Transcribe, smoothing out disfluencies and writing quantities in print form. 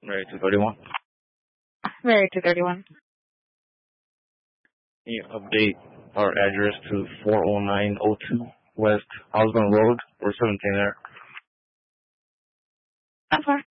Married to 31. Married to 31. Can you update our address to 40902 West Osborne Road or 17 there? That's fine.